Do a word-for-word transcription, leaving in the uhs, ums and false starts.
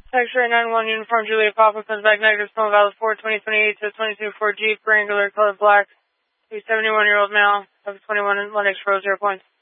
X-ray nine one Uniform Juliet Papa comes back negative, small valid four twenty twenty-eight to twenty-two four Jeep, Wrangler, color black, a seventy-one-year-old male, of twenty-one, one X row, zero points.